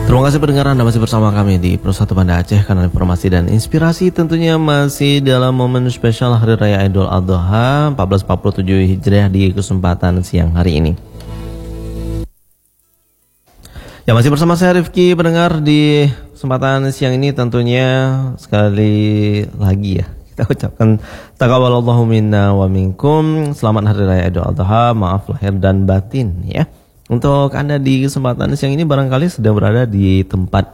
Terima kasih pendengar, Anda masih bersama kami di Pro 1 Banda Aceh, kanal informasi dan inspirasi, tentunya masih dalam momen spesial Hari Raya Idul Adha 1447 Hijriah di kesempatan siang hari ini. Ya, masih bersama saya Rifki, pendengar, di kesempatan siang ini tentunya sekali lagi ya kita ucapkan taqabbalallahu minna wa minkum, selamat Hari Raya Idul Adha, maaf lahir dan batin ya. Untuk Anda di kesempatan siang ini barangkali sedang berada di tempat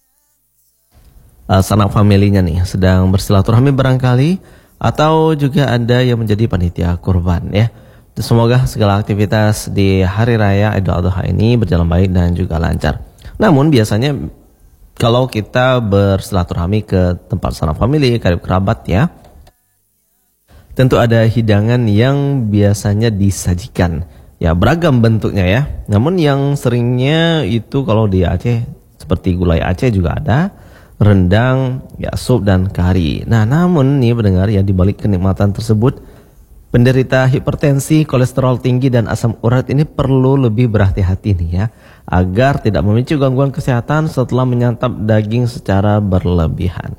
sanak familinya nih, sedang bersilaturahmi barangkali, atau juga ada yang menjadi panitia kurban ya. Semoga segala aktivitas di Hari Raya Idul Adha ini berjalan baik dan juga lancar. Namun biasanya kalau kita bersilaturahmi ke tempat sanak famili, karib kerabat ya, tentu ada hidangan yang biasanya disajikan. Ya, beragam bentuknya ya. Namun yang seringnya itu kalau di Aceh seperti gulai Aceh juga ada, rendang, ya sup dan kari. Nah, namun nih pendengar, ya di balik kenikmatan tersebut, penderita hipertensi, kolesterol tinggi dan asam urat ini perlu lebih berhati-hati nih ya, agar tidak memicu gangguan kesehatan setelah menyantap daging secara berlebihan.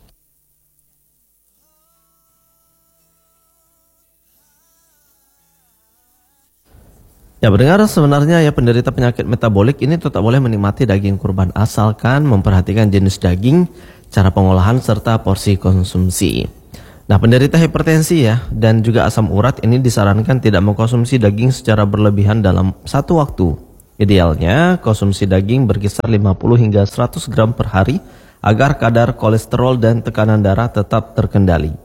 Ya pendengar, sebenarnya ya penderita penyakit metabolik ini tetap boleh menikmati daging kurban asalkan memperhatikan jenis daging, cara pengolahan serta porsi konsumsi. Nah, penderita hipertensi ya dan juga asam urat ini disarankan tidak mengkonsumsi daging secara berlebihan dalam satu waktu. Idealnya konsumsi daging berkisar 50 hingga 100 gram per hari agar kadar kolesterol dan tekanan darah tetap terkendali.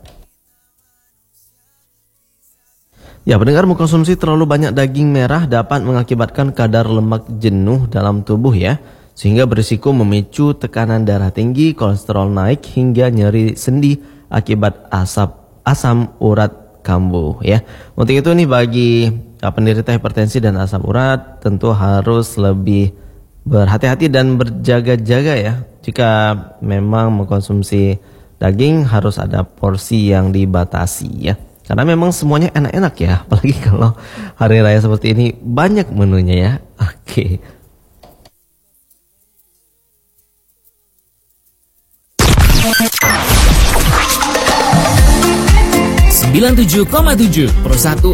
Ya pendengar, mengkonsumsi terlalu banyak daging merah dapat mengakibatkan kadar lemak jenuh dalam tubuh ya, sehingga berisiko memicu tekanan darah tinggi, kolesterol naik hingga nyeri sendi akibat asam urat kambuh ya. Untuk itu nih bagi penderita hipertensi dan asam urat tentu harus lebih berhati-hati dan berjaga-jaga ya. Jika memang mengkonsumsi daging harus ada porsi yang dibatasi ya. Karena memang semuanya enak-enak ya, apalagi kalau hari raya seperti ini banyak menunya ya. Oke. 97,7 Pro 1